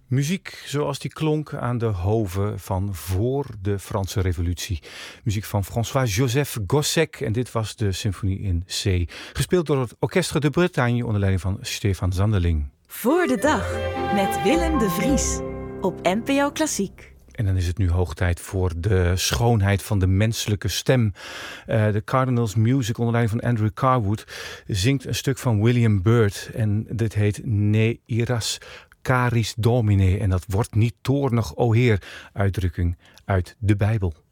Muziek zoals die klonk aan de hoven van voor de Franse Revolutie. Muziek van François-Joseph Gossec en dit was de symfonie in C. Gespeeld door het Orchestre de Bretagne onder leiding van Stefan Zanderling. Voor de dag met Willem de Vries op NPO Klassiek. En dan is het nu hoog tijd voor de schoonheid van de menselijke stem. De Cardinals Music onder leiding van Andrew Carwood zingt een stuk van William Byrd. En dit heet Ne iras caris Domine. En dat wordt niet toornig, o Heer, uitdrukking uit de Bijbel.